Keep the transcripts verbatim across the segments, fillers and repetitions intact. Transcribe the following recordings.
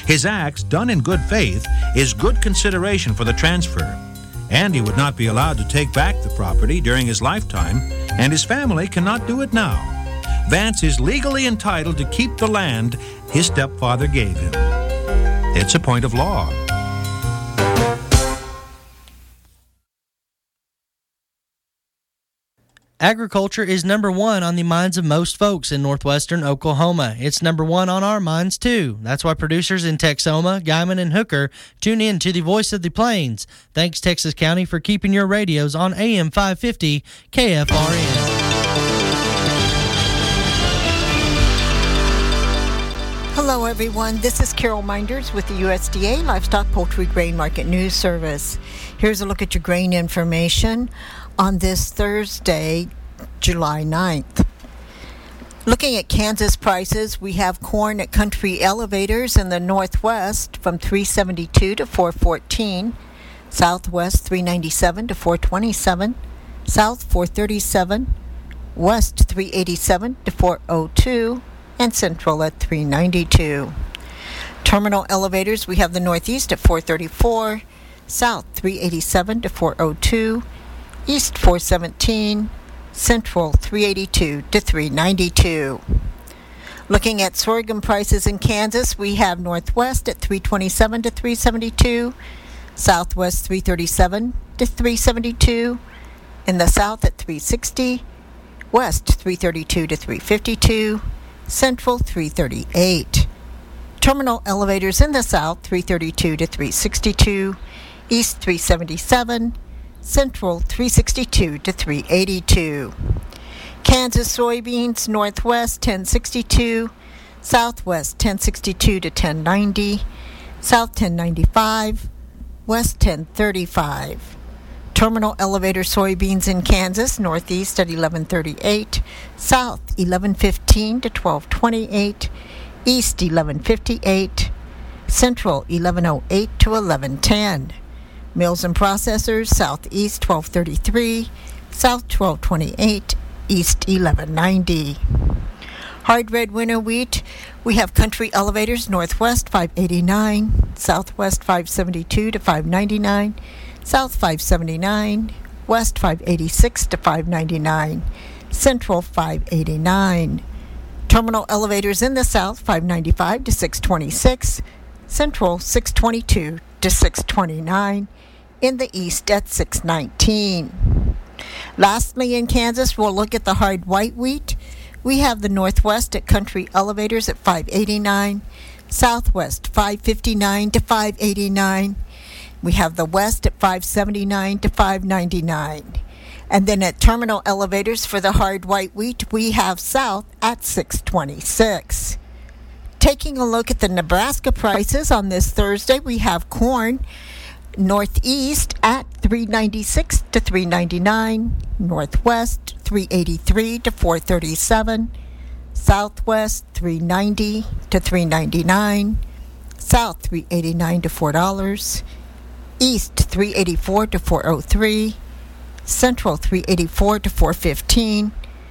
His acts, done in good faith, is good consideration for the transfer. And he would not be allowed to take back the property during his lifetime, and his family cannot do it now. Vance is legally entitled to keep the land his stepfather gave him. It's a point of law. Agriculture is number one on the minds of most folks in northwestern Oklahoma. It's number one on our minds, too. That's why producers in Texoma, Guymon, and Hooker tune in to the Voice of the Plains. Thanks, Texas County, for keeping your radios on A M five fifty K F R N. Hello, everyone. This is Carol Minders with the U S D A Livestock Poultry Grain Market News Service. Here's a look at your grain information on this Thursday, July ninth. Looking at Kansas prices, we have corn at Country Elevators in the Northwest from three seventy-two to four fourteen, Southwest three ninety-seven to four twenty-seven, South four thirty-seven, West three eighty-seven to four oh two, and Central at three ninety-two. Terminal Elevators, we have the Northeast at four thirty-four, South three eighty-seven to four oh two, East four seventeen, Central three eighty-two to three ninety-two. Looking at sorghum prices in Kansas, we have Northwest at three twenty-seven to three seventy-two, Southwest three thirty-seven to three seventy-two, in the South at three sixty, West three thirty-two to three fifty-two, Central three thirty-eight. Terminal Elevators in the South three thirty-two to three sixty-two, East three seventy-seven, Central three sixty-two to three eighty-two. Kansas soybeans, Northwest ten sixty-two, Southwest ten sixty-two to ten ninety, South ten ninety-five, West ten thirty-five. Terminal Elevator soybeans in Kansas, Northeast at eleven thirty-eight, South eleven fifteen to twelve twenty-eight, East eleven fifty-eight, Central eleven oh eight to eleven ten. Mills and processors, Southeast twelve thirty-three, South twelve twenty-eight, East eleven ninety. Hard red winter wheat, we have Country Elevators, Northwest five eighty-nine, Southwest five seventy-two to five ninety-nine, South five seventy-nine, West five eighty-six to five ninety-nine, Central five eighty-nine. Terminal Elevators in the South five ninety-five to six twenty-six, Central six twenty-two to six twenty-nine, in the East at six nineteen. Lastly, in Kansas, we'll look at the hard white wheat. We have the Northwest at Country Elevators at five eighty-nine, Southwest five fifty-nine to five eighty-nine. We have the West at five seventy-nine to five ninety-nine. And then at Terminal Elevators for the hard white wheat, we have South at six twenty-six. Taking a look at the Nebraska prices on this Thursday, we have corn Northeast at three ninety-six to three ninety-nine, Northwest three eighty-three to four thirty-seven, Southwest three ninety to three ninety-nine, South three eighty-nine to four dollars, East three eighty-four to four oh three, Central three eighty-four to four fifteen,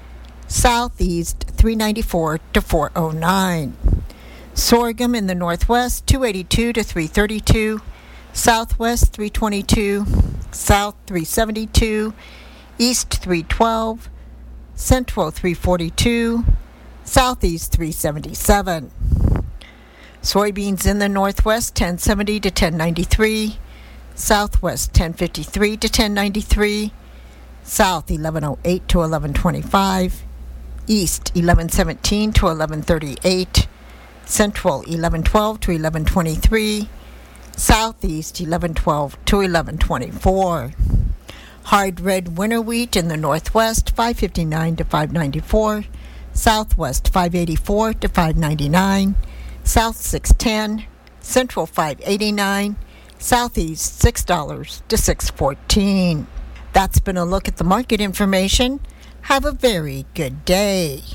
Southeast three ninety-four to four oh nine. Sorghum in the Northwest two eighty-two to three thirty-two, Southwest three twenty-two, South three seventy-two, East three twelve, Central three forty-two, Southeast three seventy-seven. Soybeans in the Northwest ten seventy to ten ninety-three, Southwest ten fifty-three to ten ninety-three, South eleven oh eight to eleven twenty-five, East eleven seventeen to eleven thirty-eight, Central eleven twelve to eleven twenty-three, Southeast eleven twelve to eleven twenty-four. Hard red winter wheat in the Northwest five fifty-nine to five ninety-four, Southwest five eighty-four to five ninety-nine, South six ten, Central five eighty-nine, Southeast six dollars to six fourteen. That's been a look at the market information. Have a very good day.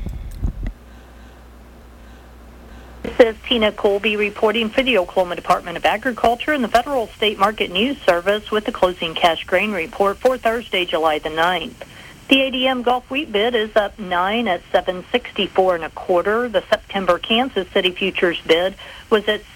This is Tina Colby reporting for the Oklahoma Department of Agriculture and the Federal State Market News Service with the closing cash grain report for Thursday, July the ninth. The A D M Gulf wheat bid is up nine at seven sixty-four and a quarter. The September Kansas City futures bid was at